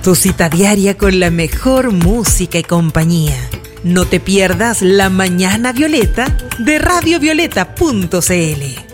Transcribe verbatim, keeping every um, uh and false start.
Tu cita diaria con la mejor música y compañía. No te pierdas La Mañana Violeta de radio violeta punto c l.